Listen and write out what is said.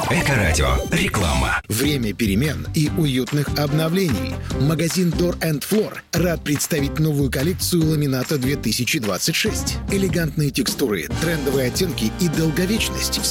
Эко-радио. Реклама. Время перемен и уютных обновлений. Магазин Door & Floor рад представить новую коллекцию ламината 2026. Элегантные текстуры, трендовые оттенки и долговечность